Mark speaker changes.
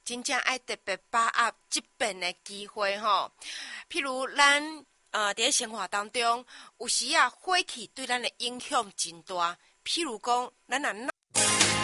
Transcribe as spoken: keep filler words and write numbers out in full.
Speaker 1: 真正爱特别把握即便的机会吼。譬如咱呃，伫生活当中，有时啊，火气对咱的影响真大。譬如讲，咱若